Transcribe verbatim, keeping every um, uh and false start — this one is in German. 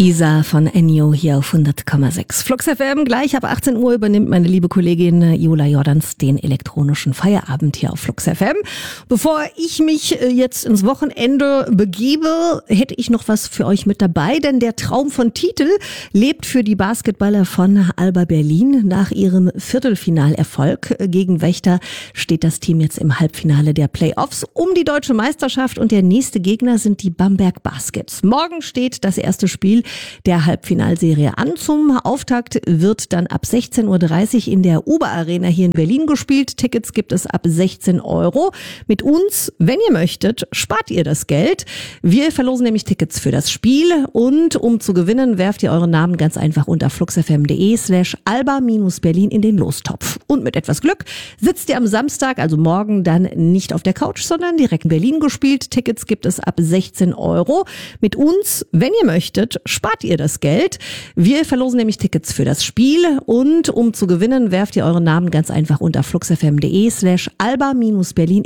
Isa von Ennio hier auf hundert Komma sechs. Flux F M, gleich ab achtzehn Uhr übernimmt meine liebe Kollegin Jola Jordans den elektronischen Feierabend hier auf Flux F M. Bevor ich mich jetzt ins Wochenende begebe, hätte ich noch was für euch mit dabei, denn der Traum von Titel lebt für die Basketballer von Alba Berlin. Nach ihrem Viertelfinalerfolg gegen Wächter steht das Team jetzt im Halbfinale der Playoffs um die deutsche Meisterschaft und der nächste Gegner sind die Bamberg Baskets. Morgen steht das erste Spiel der Halbfinalserie an. Zum Auftakt wird dann ab sechzehn Uhr dreißig in der Uber Arena hier in Berlin gespielt. Tickets gibt es ab sechzehn Euro. Mit uns, wenn ihr möchtet, spart ihr das Geld. Wir verlosen nämlich Tickets für das Spiel und um zu gewinnen, werft ihr euren Namen ganz einfach unter fluxfm.de slash alba-berlin in den Lostopf. Und mit etwas Glück sitzt ihr am Samstag, also morgen, dann nicht auf der Couch, sondern direkt in Berlin gespielt. Tickets gibt es ab sechzehn Euro. Mit uns, wenn ihr möchtet, spart ihr das Geld. Wir verlosen nämlich Tickets für das Spiel und um zu gewinnen, werft ihr euren Namen ganz einfach unter fluxfm.de slash alba-berlin